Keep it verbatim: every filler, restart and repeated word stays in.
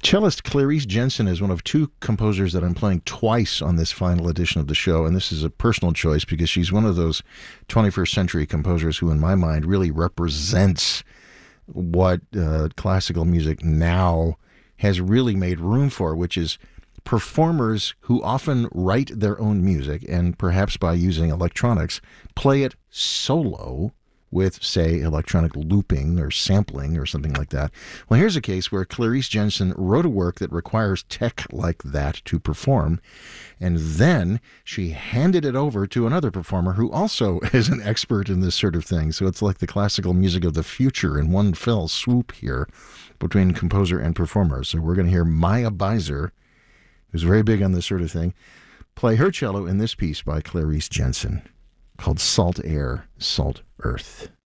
Cellist Clarice Jensen is one of two composers that I'm playing twice on this final edition of the show, and this is a personal choice because she's one of those twenty-first century composers who, in my mind, really represents what uh, classical music now has really made room for, which is performers who often write their own music and perhaps by using electronics, play it solo with, say, electronic looping or sampling or something like that. Well, here's a case where Clarice Jensen wrote a work that requires tech like that to perform, and then she handed it over to another performer who also is an expert in this sort of thing. So it's like the classical music of the future in one fell swoop here between composer and performer. So we're going to hear Maya Beiser, who's very big on this sort of thing, play her cello in this piece by Clarice Jensen called Salt Air, Salt Earth.